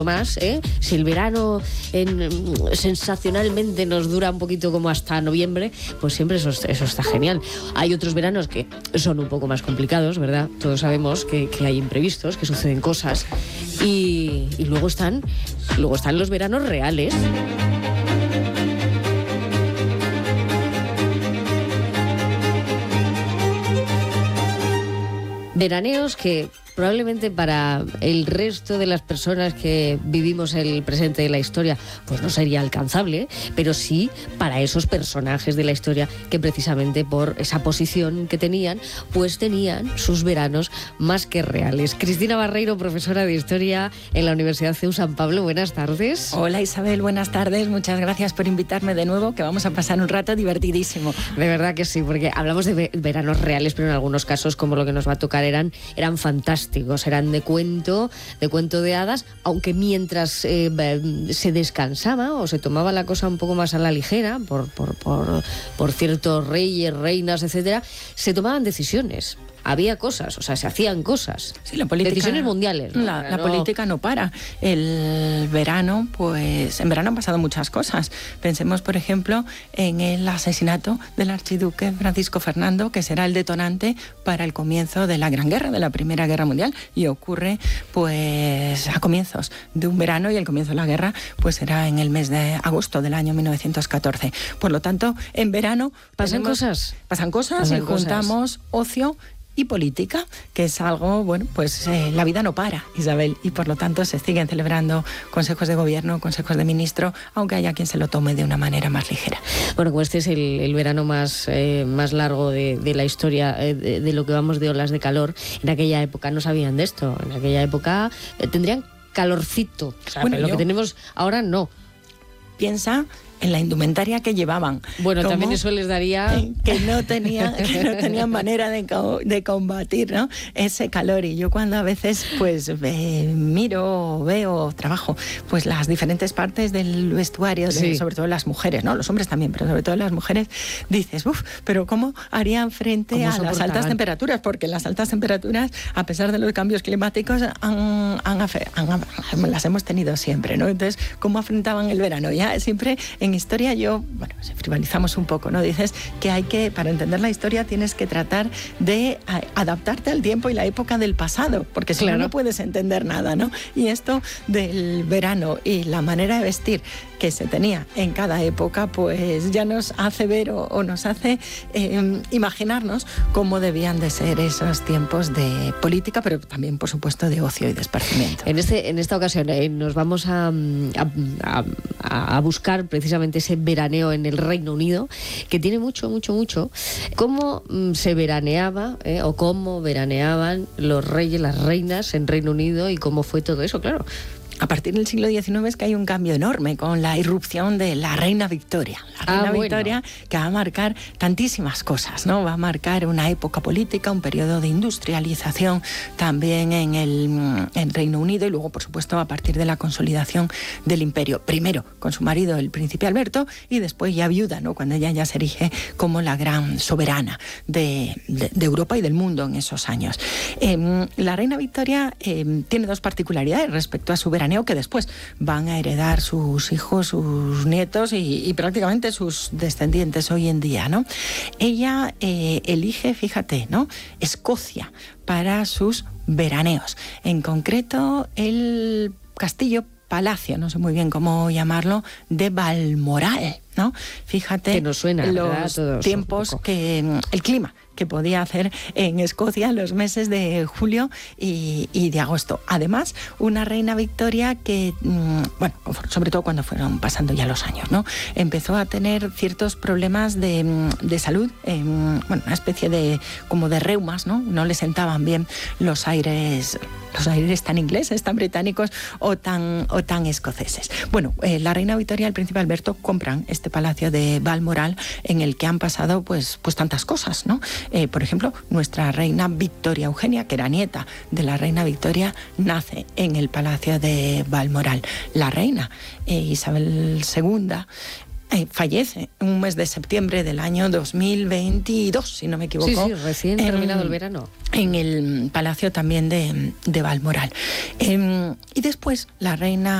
más, si el verano sensacionalmente nos dura un poquito como hasta noviembre, pues siempre eso está genial. Hay otros veranos que son un poco más complicados, ¿verdad? Todos sabemos que hay imprevistos, que suceden cosas, y luego están los veranos reales. Veraneos que probablemente para el resto de las personas que vivimos el presente de la historia, pues no sería alcanzable, pero sí para esos personajes de la historia que precisamente por esa posición que tenían, pues tenían sus veranos más que reales. Cristina Barreiro, profesora de Historia en la Universidad CEU San Pablo, buenas tardes. Hola Isabel, buenas tardes, muchas gracias por invitarme de nuevo, que vamos a pasar un rato divertidísimo. De verdad que sí, porque hablamos de veranos reales, pero en algunos casos, como lo que nos va a tocar, eran fantásticos. Eran de cuento de hadas, aunque mientras se descansaba o se tomaba la cosa un poco más a la ligera por ciertos reyes, reinas, etcétera, se tomaban decisiones. Había cosas, o sea, se hacían cosas. Sí, la política, decisiones mundiales, ¿no? La política no para. El verano, pues en verano han pasado muchas cosas. Pensemos, por ejemplo, en el asesinato del archiduque Francisco Fernando, que será el detonante para el comienzo de la Gran Guerra, de la Primera Guerra Mundial, y ocurre pues a comienzos de un verano, y el comienzo de la guerra pues será en el mes de agosto del año 1914. Por lo tanto, en verano pasan cosas y juntamos ocio y política, que es algo, bueno, pues la vida no para, Isabel, y por lo tanto se siguen celebrando consejos de gobierno, consejos de ministro, aunque haya quien se lo tome de una manera más ligera. Bueno, pues este es el verano más largo de la historia, de lo que vamos de olas de calor. En aquella época no sabían de esto, en aquella época tendrían calorcito, o sea, lo que tenemos ahora no. Piensa en la indumentaria que llevaban. Bueno, también eso les daría... Que no tenían manera de combatir, ¿no?, ese calor. Y yo cuando a veces pues veo, trabajo, pues las diferentes partes del vestuario, sí, sobre todo las mujeres, ¿no?, los hombres también, pero sobre todo las mujeres, dices, pero ¿cómo harían frente a las altas temperaturas? Porque las altas temperaturas, a pesar de los cambios climáticos, las hemos tenido siempre, ¿no? Entonces, ¿cómo afrontaban el verano? Ya siempre en historia si frivolizamos un poco, ¿no? Dices que para entender la historia tienes que tratar de adaptarte al tiempo y la época del pasado, porque si no puedes entender nada, ¿no? Y esto del verano y la manera de vestir que se tenía en cada época, pues ya nos hace ver o nos hace imaginarnos cómo debían de ser esos tiempos de política, pero también, por supuesto, de ocio y de esparcimiento. En esta ocasión nos vamos a buscar precisamente ese veraneo en el Reino Unido, que tiene mucho. Cómo se veraneaba o cómo veraneaban los reyes, las reinas en Reino Unido, y cómo fue todo eso, claro. A partir del siglo XIX es que hay un cambio enorme con la irrupción de la reina Victoria. La reina Victoria, que va a marcar tantísimas cosas, ¿no? Va a marcar una época política, un periodo de industrialización también en Reino Unido, y luego, por supuesto, a partir de la consolidación del imperio. Primero con su marido, el príncipe Alberto, y después ya viuda, ¿no?, cuando ella ya se erige como la gran soberana de Europa y del mundo en esos años. La reina Victoria tiene dos particularidades respecto a su veraneo, que después van a heredar sus hijos, sus nietos y prácticamente sus descendientes hoy en día, ¿no? Ella elige, fíjate, ¿no?, Escocia para sus veraneos. En concreto, el palacio, no sé muy bien cómo llamarlo, de Balmoral, ¿no? Fíjate que nos suena, los tiempos, el clima que podía hacer en Escocia en los meses de julio y de agosto. Además, una reina Victoria que, sobre todo cuando fueron pasando ya los años, ¿no?, empezó a tener ciertos problemas de salud, una especie de reumas, ¿no? No le sentaban bien los aires tan ingleses, tan británicos o tan escoceses. Bueno, la reina Victoria y el príncipe Alberto compran este palacio de Balmoral, en el que han pasado pues tantas cosas, ¿no? Por ejemplo, nuestra reina Victoria Eugenia, que era nieta de la reina Victoria, nace en el palacio de Balmoral. La reina Isabel II fallece un mes de septiembre del año 2022, si no me equivoco. Sí, recién terminado el verano. En el palacio también de Balmoral. Y después la reina